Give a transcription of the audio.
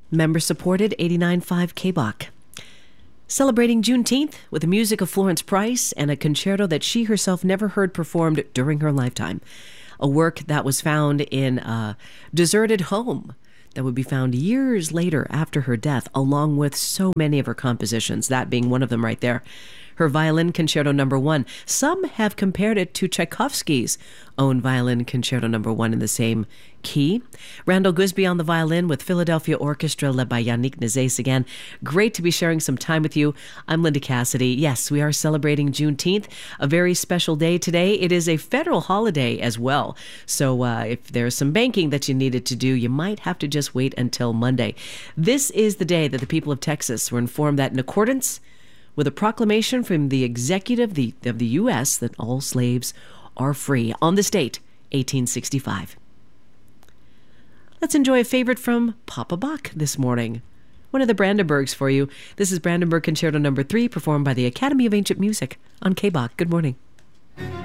Member-supported 89.5 KBOC. Celebrating Juneteenth with the music of Florence Price and a concerto that she herself never heard performed during her lifetime. A work that was found in a deserted home that would be found years later after her death, along with so many of her compositions, that being one of them right there. Her Violin Concerto No. 1. Some have compared it to Tchaikovsky's own Violin Concerto No. 1 in the same key. Randall Goosby on the violin with Philadelphia Orchestra led by Yannick Nézet again. Great to be sharing some time with you. I'm Linda Cassidy. Yes, we are celebrating Juneteenth, a very special day today. It is a federal holiday as well. So if there's some banking that you needed to do, you might have to just wait until Monday. This is the day that the people of Texas were informed that in accordance with a proclamation from the executive of the U.S. that all slaves are free on this date, 1865. Let's enjoy a favorite from Papa Bach this morning. One of the Brandenburgs for you. This is Brandenburg Concerto No. 3, performed by the Academy of Ancient Music on KBOC. Good morning.